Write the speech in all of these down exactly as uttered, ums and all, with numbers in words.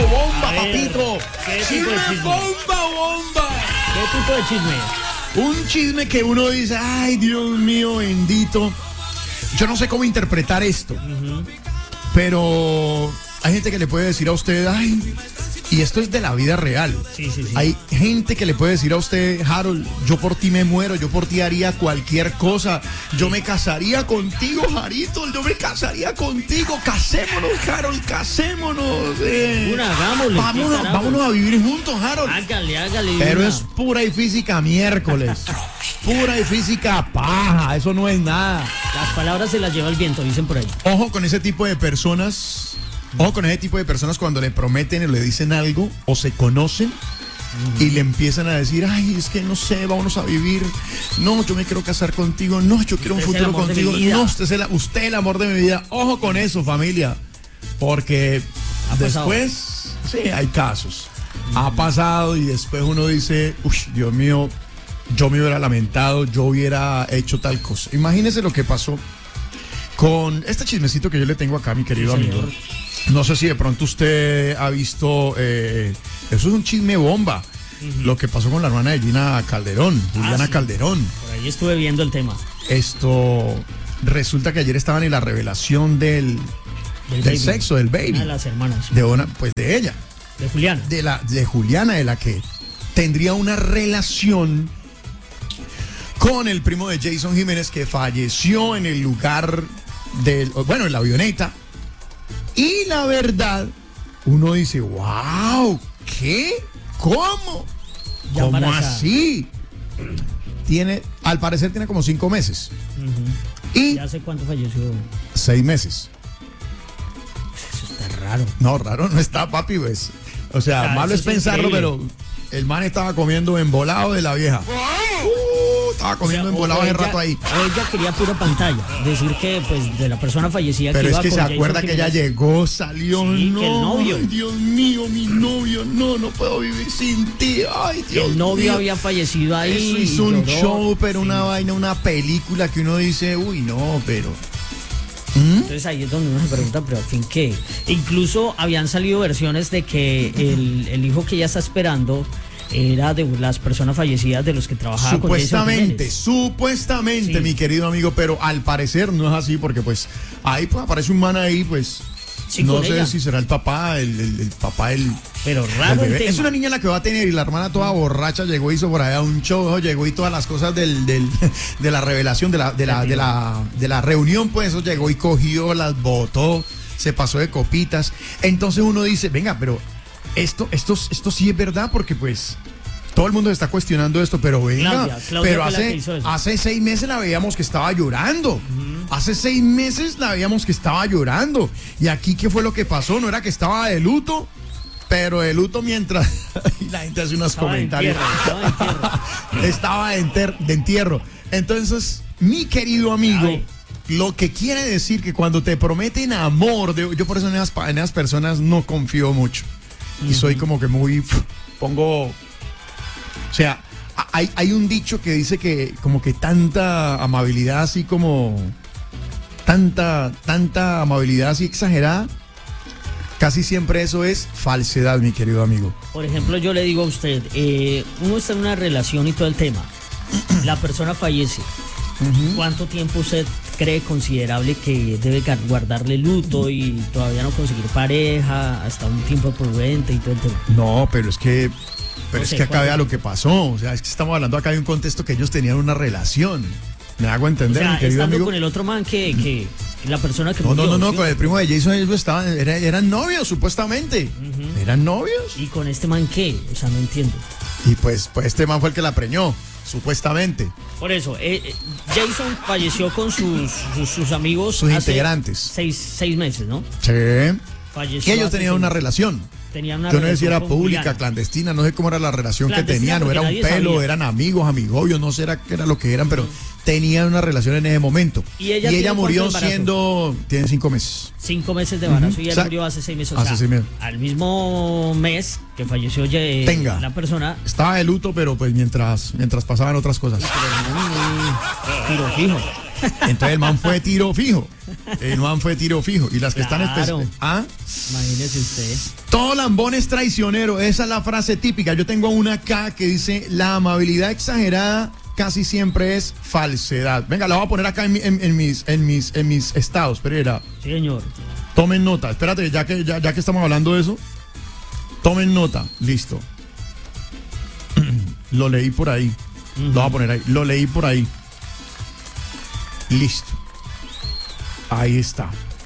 bomba, papito. ¿Qué Chisme, tipo de chisme? bomba, bomba. ¿Qué tipo de chisme? Un chisme que uno dice, ay, Dios mío, bendito. Yo no sé cómo interpretar esto, uh-huh. pero hay gente que le puede decir a usted, ay, y esto es de la vida real. Sí, sí, sí. Hay gente que le puede decir a usted, Harold, yo por ti me muero, yo por ti haría cualquier cosa, yo me casaría contigo, Jarito, yo me casaría contigo, casémonos, Harold, casémonos. Eh. Una, hagámosle. Vámonos, vámonos a vivir juntos, Harold. Hágale, hágale. Pero una. es pura y física miércoles. Pura y física paja, eso no es nada. Las palabras se las lleva el viento, dicen por ahí. Ojo con ese tipo de personas. Ojo con ese tipo de personas cuando le prometen o le dicen algo o se conocen uh-huh. y le empiezan a decir, ay, es que no sé, vámonos a vivir. No, yo me quiero casar contigo. No, yo quiero un futuro contigo. No, usted es, el, usted es el amor de mi vida. Ojo con eso, familia. Porque después, sí, hay casos. Uh-huh. Ha pasado y después uno dice, uy, Dios mío, yo me hubiera lamentado, yo hubiera hecho tal cosa. Imagínese lo que pasó con este chismecito que yo le tengo acá, mi querido sí, amigo. No sé si de pronto usted ha visto, eh, eso es un chisme bomba, uh-huh. lo que pasó con la hermana de Gina Calderón, ah, Juliana sí. Calderón. Por ahí estuve viendo el tema. Esto, resulta que ayer estaban en la revelación del, del, del sexo del baby. Una de las hermanas. De una, pues de ella. De Juliana. De, la, de Juliana, de la que tendría una relación con el primo de Jason Jiménez que falleció en el lugar del, bueno, en la avioneta. Y la verdad, uno dice, wow, ¿qué? ¿Cómo? Ya ¿Cómo embarazada. así? Tiene, al parecer tiene como cinco meses. Uh-huh. Y ¿Ya hace cuánto falleció? Seis meses. Eso está raro. No, raro no está, papi, pues. O sea, ah, malo es pensarlo, increíble. Pero el man estaba comiendo embolado de la vieja. Uh, estaba comiendo o sea, embolado hace rato ahí. Ella quería pura pantalla. Decir que, pues, de la persona fallecida. Pero que es iba que con se acuerda Jason que ella llegó, salió. Sí, no, que el novio. Ay, Dios mío, mi novio. No, no puedo vivir sin ti. Ay, Dios El novio mío. había fallecido ahí. Eso hizo un lloró. show, pero sí. Una vaina, una película que uno dice, uy, no, pero. ¿Mm? Entonces ahí es donde uno se pregunta, pero al fin qué. Incluso habían salido versiones de que el, el hijo que ella está esperando era de las personas fallecidas de los que trabajaban con Jason Jiménez. Supuestamente, supuestamente, sí. Mi querido amigo, pero al parecer no es así, porque pues ahí pues aparece un man ahí, pues sí, no sé ella. Si será el papá, el, el, el papá, el pero raro el bebé. Es una niña la que va a tener y la hermana toda borracha llegó, hizo por allá un show, llegó y todas las cosas del, del de la revelación, de la, de la, de la, de la reunión, pues eso llegó y cogió, las botó, se pasó de copitas. Entonces uno dice, venga, pero Esto, esto, esto sí es verdad, porque pues todo el mundo está cuestionando esto, pero venga, Claudia, Claudia pero hace, hace seis meses la veíamos que estaba llorando, uh-huh. hace seis meses la veíamos que estaba llorando, y aquí ¿qué fue lo que pasó? No era que estaba de luto, pero de luto mientras, y la gente hace unos estaba comentarios, de entierro, estaba de entierro, estaba de, enter, de entierro, entonces, mi querido amigo, Ay. Lo que quiere decir que cuando te prometen amor, de, yo por eso en esas, en esas personas no confío mucho. Y soy como que muy, pongo, o sea, hay, hay un dicho que dice que como que tanta amabilidad así como, tanta, tanta amabilidad así exagerada, casi siempre eso es falsedad, mi querido amigo. Por ejemplo, yo le digo a usted, eh, uno está en una relación y todo el tema, la persona fallece, uh-huh. ¿cuánto tiempo usted cree considerable que debe guardarle luto y todavía no conseguir pareja hasta un tiempo prudente y todo el tema? No, pero es que pero no es sé, que acá vea lo que pasó, o sea, es que estamos hablando acá de un contexto que ellos tenían una relación. ¿Me hago entender, o sea, mi querido estando amigo? con el otro man que, que la persona que No, murió, no, no, no, ¿sí? con el primo de Jason ellos estaban, era, eran novios, supuestamente. Uh-huh. ¿Eran novios? ¿Y con este man qué? O sea, no entiendo. Y pues, pues este man fue el que la preñó. Supuestamente. Por eso, eh, Jason falleció con sus, sus, sus amigos. Sus hace integrantes. Seis, seis meses, ¿no? Sí. Falleció y ellos tenían una relación. Tenían una Yo no sé si era pública, Juliana. Clandestina, no sé cómo era la relación que tenían, no era un pelo, sabía. Eran amigos, amigobios, no sé qué era lo que eran, pero mm. tenían una relación en ese momento. Y ella, y ella murió siendo, tiene cinco meses. Cinco meses de embarazo uh-huh. y él Exacto. murió hace seis meses. Hace o sea, seis meses. Al mismo mes que falleció eh, Tenga. la persona. Estaba de luto, pero pues mientras, mientras pasaban otras cosas. Tiro fijo. Entonces el man fue tiro fijo. El man fue tiro fijo. Y las que Claro. están espe- ¿Ah? Imagínese usted. Todo lambón es traicionero. Esa es la frase típica. Yo tengo una acá que dice: la amabilidad exagerada casi siempre es falsedad. Venga, la voy a poner acá en, mi- en- en mis, en, mis, en mis estados. Pereira, Sí, señor. tomen nota. Espérate, ya que, ya, ya que estamos hablando de eso, tomen nota. Listo. Lo leí por ahí. Lo voy a poner ahí. Lo leí por ahí. Listo. Ahí está.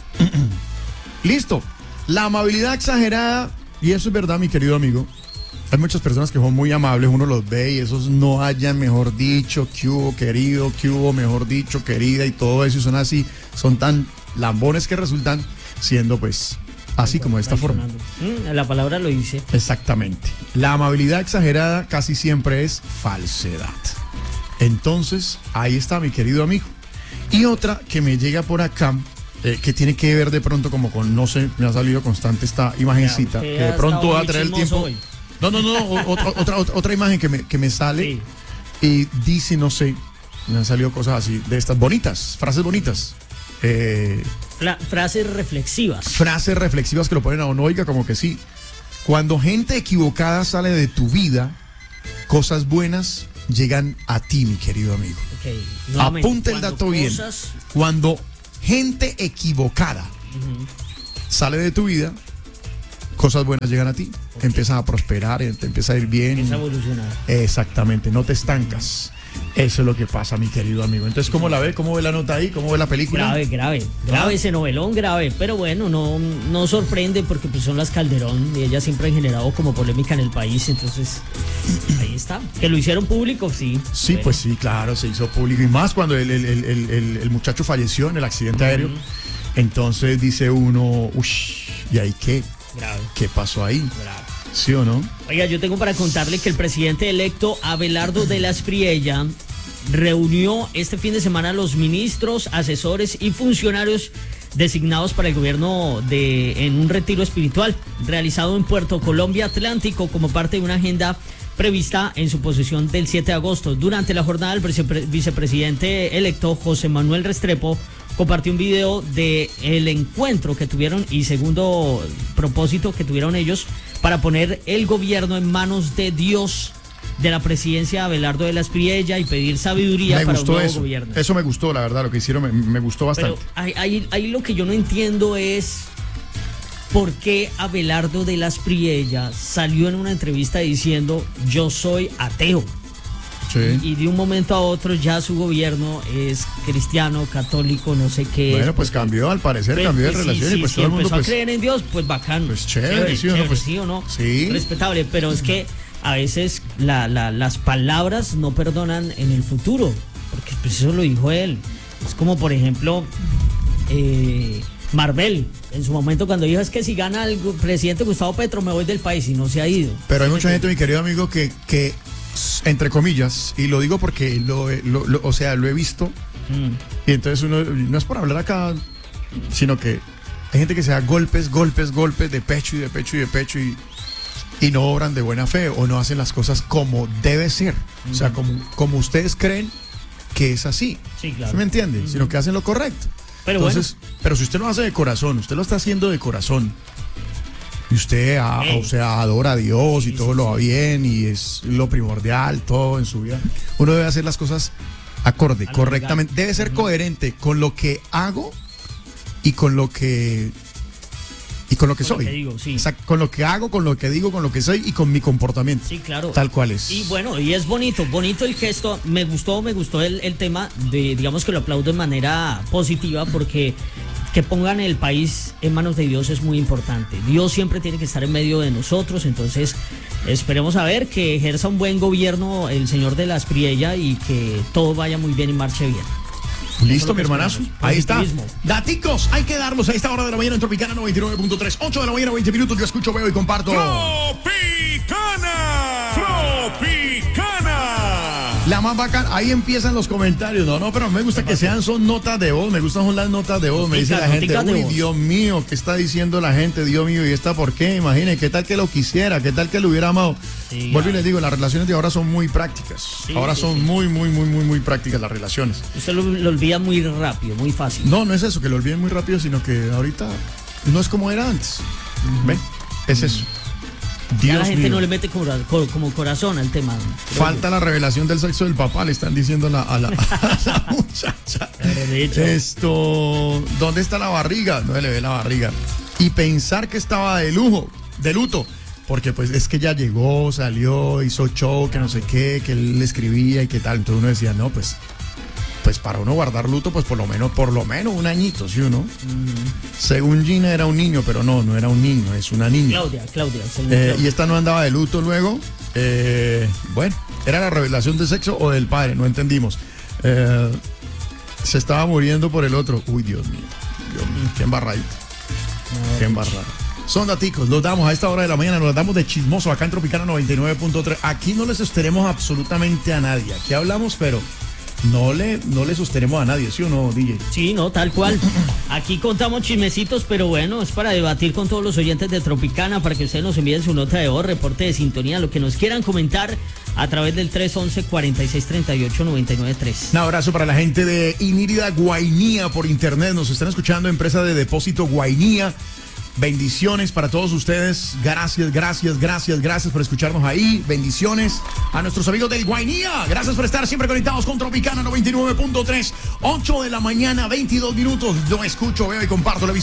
Listo. La amabilidad exagerada, y eso es verdad, mi querido amigo. Hay muchas personas que son muy amables, uno los ve y esos no hayan, mejor dicho, que hubo, querido, que hubo, mejor dicho, querida, y todo eso, y son así, son tan lambones que resultan siendo, pues, así como de esta forma. Mm, la palabra lo dice. Exactamente. La amabilidad exagerada casi siempre es falsedad. Entonces, ahí está, mi querido amigo. Y otra que me llega por acá, eh, que tiene que ver de pronto como con, no sé, me ha salido constante esta imagencita, Ya, usted que de ha pronto estado va a muy traer el chismoso tiempo. hoy. No, no, no, o- otra, otra, otra, otra imagen que me, que me sale Sí. y dice, no sé, me han salido cosas así, de estas bonitas, frases bonitas. Eh, Fra- frases reflexivas. frases reflexivas que lo ponen a uno, oiga, como que sí. Cuando gente equivocada sale de tu vida, cosas buenas llegan a ti, mi querido amigo. Ok, nuevamente, Apunte el cuando dato bien. cosas- Cuando gente equivocada sale de tu vida, cosas buenas llegan a ti. Ok. Empiezas a prosperar, te empieza a ir bien. Empieza a evolucionar. Exactamente, no te estancas. Eso es lo que pasa, mi querido amigo. Entonces, ¿cómo la ve? ¿Cómo ve la nota ahí? ¿Cómo ve la película? Grave, grave, grave Ah. ese novelón, grave. Pero bueno, no, no sorprende porque pues son las Calderón y ellas siempre han generado como polémica en el país. Entonces, ahí está. Que lo hicieron público, sí. Sí, Bueno, pues sí, claro, se hizo público. Y más cuando el, el- el- el- el- el muchacho falleció en el accidente aéreo. Entonces dice uno, uy, ¿y ahí qué? Grave, ¿Qué pasó ahí? grave. ¿Sí o no? Oiga, yo tengo para contarle que el presidente electo Abelardo de la Espriella reunió este fin de semana a los ministros, asesores y funcionarios designados para el gobierno de, en un retiro espiritual realizado en Puerto Colombia Atlántico como parte de una agenda prevista en su posesión del siete de agosto. Durante la jornada, el vicepre- vicepresidente electo José Manuel Restrepo compartió un video de el encuentro que tuvieron y segundo propósito que tuvieron ellos para poner el gobierno en manos de Dios, de la presidencia de Abelardo de la Espriella y pedir sabiduría Me para un gustó nuevo eso. gobierno. Eso me gustó, la verdad, lo que hicieron me, me gustó bastante. Pero ahí, ahí- ahí lo que yo no entiendo es por qué Abelardo de la Espriella salió en una entrevista diciendo yo soy ateo. Sí. Y de un momento a otro ya su gobierno es cristiano, católico, no sé qué. Bueno, pues cambió, al parecer Pues, cambió de pues, sí, relación y sí, pues sí, todo el mundo empezó pues... a creer en Dios, pues bacán. Pues chévere, ¿sí o no? Pues, sí o no. sí. Respetable, pero es que a veces la- la- las palabras no perdonan en el futuro, porque pues eso lo dijo él. Es como, por ejemplo, eh, Marvel, en su momento cuando dijo es que si gana el presidente Gustavo Petro me voy del país y no se ha ido. Pero hay mucha gente, mi querido amigo, que, que entre comillas, y lo digo porque lo, he- lo- lo- o sea, lo he visto, Mm. y entonces uno, no es por hablar acá, sino que hay gente que se da golpes, golpes, golpes de pecho y de pecho y de pecho y, y no obran de buena fe o no hacen las cosas como debe ser. O sea, como, como ustedes creen que es así. Sí, claro. ¿Sí me entiende? Sino que hacen lo correcto. Pero Entonces, pero si usted lo hace de corazón, usted lo está haciendo de corazón. Y usted, ah, Ey. o sea, adora a Dios y Sí, todo sí, lo sí. va bien y es lo primordial, todo en su vida. Uno debe hacer las cosas acorde, Al correctamente. lugar. Debe ser Ujú. coherente con lo que hago y con lo que y con lo que Con lo soy. que digo, sí. Exacto, con lo que hago, con lo que digo, con lo que soy y con mi comportamiento. Sí, claro. Tal cual es. Y bueno, y es bonito, bonito el gesto. Me gustó, me gustó el, el tema de, digamos que lo aplaudo de manera positiva porque que pongan el país en manos de Dios es muy importante. Dios siempre tiene que estar en medio de nosotros, entonces esperemos a ver que ejerza un buen gobierno el señor de la Espriella y que todo vaya muy bien y marche bien. Listo, Eso mi es lo que hermanazo. esperamos. Ahí está. Positivismo. Daticos, hay que darlos a esta hora de la mañana en Tropicana noventa y nueve punto tres. ocho de la mañana, veinte minutos. Yo escucho, veo y comparto. Tropicana. Tropicana. La más bacana, ahí empiezan los comentarios. No, no, pero me gusta que sean, son notas de voz. Me gustan son las notas de voz. Me dice la gente, uy, Dios mío, ¿qué está diciendo la gente? Dios mío, ¿y esta por qué? Imagínense, ¿qué tal que lo quisiera? ¿Qué tal que lo hubiera amado? Sí, vuelvo y les digo, las relaciones de ahora son muy prácticas. Sí, ahora sí, son sí. muy, muy, muy, muy, muy prácticas las relaciones. Usted lo, lo olvida muy rápido, muy fácil. No, no es eso, que lo olviden muy rápido, sino que ahorita no es como era antes. Uh-huh. ¿Ven? Es eso. Dios ya la gente mío. No le mete como, como corazón al tema. Falta la revelación del sexo del papá, le están diciendo a la, a la, a la muchacha. Esto, ¿dónde está la barriga? No se le ve la barriga. Y pensar que estaba de lujo, de luto, porque pues es que ya llegó, salió, hizo show, que no sé qué, que él le escribía y qué tal. Entonces uno decía, no, pues, pues para uno guardar luto, pues por lo menos, por lo menos un añito, ¿sí o no? Uh-huh. Según Gina era un niño, pero no, no era un niño, es una niña. Claudia, Claudia. Eh, y esta no andaba de luto luego. Eh, bueno, ¿era la revelación del sexo o del padre? No entendimos. Eh, se estaba muriendo por el otro. Uy, Dios mío. Dios mío, qué embarradito. No, qué embarrado. Son daticos, los damos a esta hora de la mañana, nos damos de chismoso acá en Tropicana noventa y nueve punto tres. Aquí no le sostenemos absolutamente a nadie. Aquí hablamos, pero no le, no le sostenemos a nadie, ¿sí o no, D J? Sí, no, tal cual. Aquí contamos chismecitos, pero bueno, es para debatir con todos los oyentes de Tropicana, para que ustedes nos envíen su nota de voz, reporte de sintonía, lo que nos quieran comentar a través del tres once, cuarenta y seis, treinta y ocho, noventa y nueve tres. Un abrazo para la gente de Inírida Guainía por internet, nos están escuchando, empresa de depósito Guainía. Bendiciones para todos ustedes. Gracias, gracias, gracias, gracias por escucharnos ahí. Bendiciones a nuestros amigos del Guainía. Gracias por estar siempre conectados con Tropicana noventa y nueve punto tres. ocho de la mañana, veintidós minutos. Yo escucho, veo y comparto la